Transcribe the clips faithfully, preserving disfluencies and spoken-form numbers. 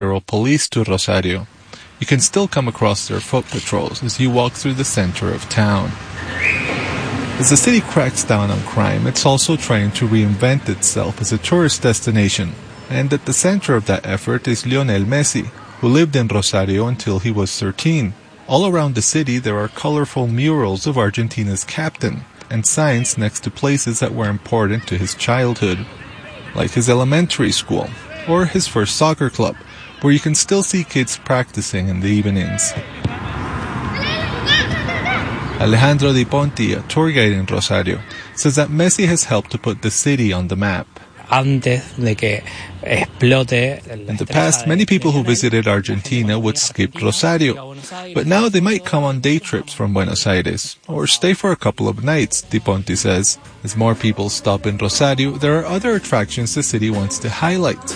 federal police to Rosario. You can still come across their foot patrols as you walk through the center of town. As the city cracks down on crime, it's also trying to reinvent itself as a tourist destination. And at the center of that effort is Lionel Messi, who lived in Rosario until he was thirteen. All around the city there are colorful murals of Argentina's captain, and signs next to places that were important to his childhood, like his elementary school, or his first soccer club, where you can still see kids practicing in the evenings. Alejandro Di Ponti, a tour guide in Rosario, says that Messi has helped to put the city on the map. In the past, many people who visited Argentina would skip Rosario, but now they might come on day trips from Buenos Aires, or stay for a couple of nights, Di Ponti says. As more people stop in Rosario, there are other attractions the city wants to highlight,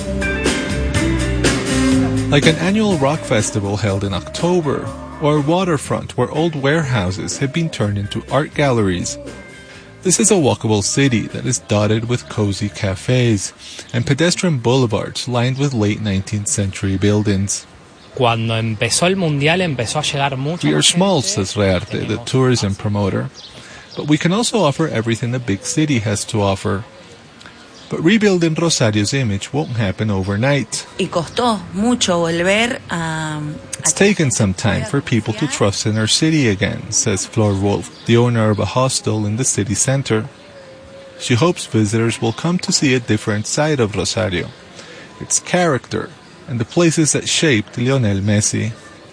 like an annual rock festival held in October, or a waterfront where old warehouses have been turned into art galleries. This is a walkable city that is dotted with cozy cafes and pedestrian boulevards lined with late nineteenth century buildings. We are small, says Rearte, the tourism promoter, but we can also offer everything a big city has to offer. But rebuilding Rosario's image won't happen overnight. It's taken some time for people to trust in our city again, says Flor Wolf, the owner of a hostel in the city center. She hopes visitors will come to see a different side of Rosario, its character, and the places that shaped Lionel Messi.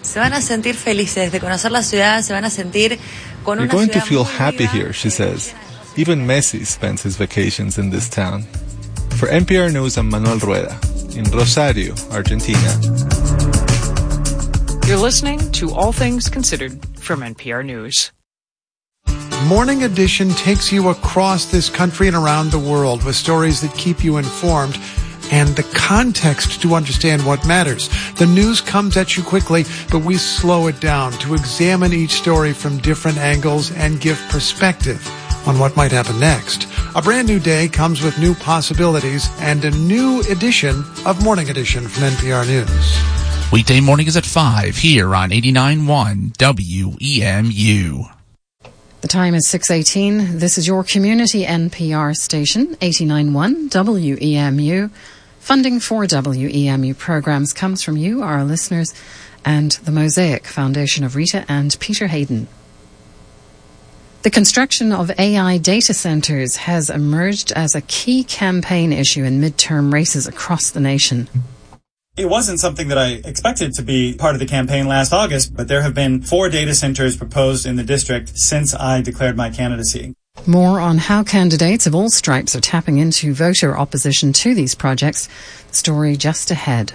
You're going to feel happy here, she says. Even Messi spends his vacations in this town. For N P R News, I'm Manuel Rueda, in Rosario, Argentina. You're listening to All Things Considered from N P R News. Morning Edition takes you across this country and around the world with stories that keep you informed and the context to understand what matters. The news comes at you quickly, but we slow it down to examine each story from different angles and give perspective on what might happen next. A brand new day comes with new possibilities and a new edition of Morning Edition from N P R News. Weekday mornings at five here on eighty-nine point one W E M U. The time is six eighteen. This is your community N P R station, eighty-nine point one W E M U. Funding for W E M U programs comes from you, our listeners, and the Mosaic Foundation of Rita and Peter Hayden. The construction of A I data centers has emerged as a key campaign issue in midterm races across the nation. It wasn't something that I expected to be part of the campaign last August, but there have been four data centers proposed in the district since I declared my candidacy. More on how candidates of all stripes are tapping into voter opposition to these projects. The story just ahead.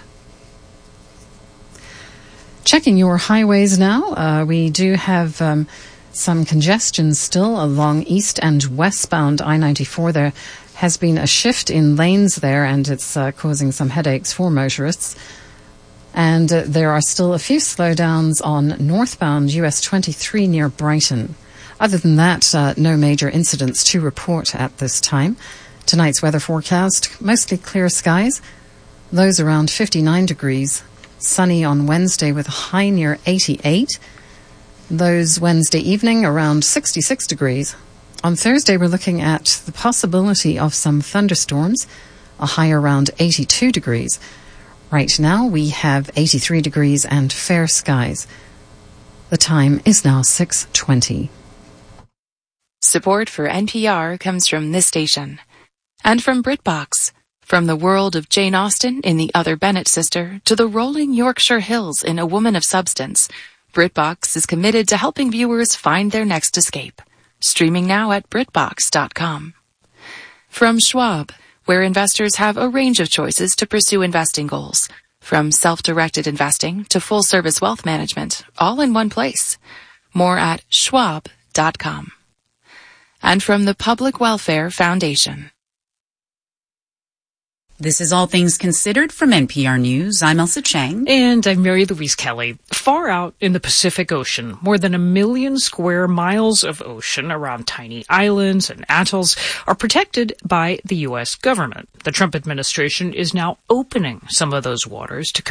Checking your highways now. Uh, we do have um, some congestion still along east and westbound I ninety-four. There has been a shift in lanes there, and it's uh, causing some headaches for motorists. And uh, there are still a few slowdowns on northbound U S twenty-three near Brighton. Other than that, uh, no major incidents to report at this time. Tonight's weather forecast, mostly clear skies, lows around fifty-nine degrees. Sunny on Wednesday with a high near eighty-eight. Those Wednesday evening around sixty-six degrees. On Thursday, we're looking at the possibility of some thunderstorms, a high around eighty-two degrees. Right now, we have eighty-three degrees and fair skies. The time is now six twenty. Support for N P R comes from this station. And from BritBox. From the world of Jane Austen in The Other Bennett Sister to the rolling Yorkshire Hills in A Woman of Substance, BritBox is committed to helping viewers find their next escape. Streaming now at BritBox dot com. From Schwab, where investors have a range of choices to pursue investing goals. From self-directed investing to full-service wealth management, all in one place. More at Schwab dot com. And from the Public Welfare Foundation. This is All Things Considered from N P R News. I'm Elsa Chang. And I'm Mary Louise Kelly. Far out in the Pacific Ocean, more than a million square miles of ocean around tiny islands and atolls are protected by the U S government. The Trump administration is now opening some of those waters to